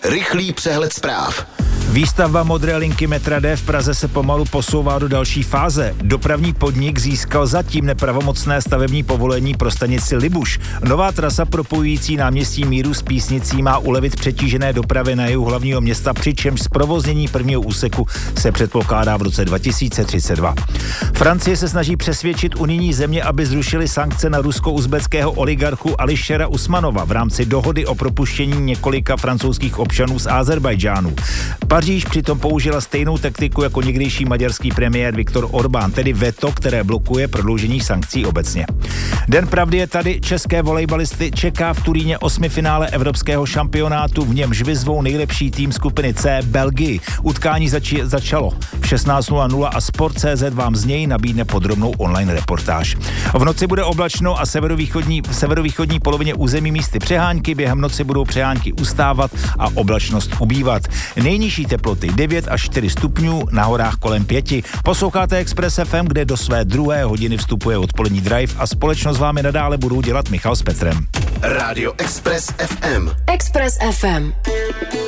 Rychlý přehled zpráv. Výstavba modré linky metra D v Praze se pomalu posouvá do další fáze. Dopravní podnik získal zatím nepravomocné stavební povolení pro stanici Libuš. Nová trasa propojující náměstí Míru s Písnicí má ulevit přetížené dopravy na jihu hlavního města, přičemž zprovoznění prvního úseku se předpokládá v roce 2032. Francie se snaží přesvědčit unijní země, aby zrušili sankce na rusko-uzbeckého oligarchu Ališera Usmanova v rámci dohody o propuštění několika francouzských občanů z Azerbajdžánu. Paříž přitom použila stejnou taktiku jako někdejší maďarský premiér Viktor Orbán, tedy veto, které blokuje prodloužení sankcí obecně. Den pravdy je tady. České volejbalisty čeká v Turíně 8. finále evropského šampionátu, v němž vyzvou nejlepší tým skupiny C Belgii. Utkání začalo v 16:00 a Sport.cz vám z něj nabídne podrobnou online reportáž. V noci bude oblačno a v severovýchodní polovině území místy přehánky, během noci budou přehánky ustávat a oblačnost ubývat. Nejnižší teploty 9 až 4 stupňů, na horách kolem 5. Posloucháte Express FM, kde do své 2. hodiny vstupuje odpolední drive a společnost s vámi nadále budou dělat Michal s Petrem. Rádio Express FM. Express FM.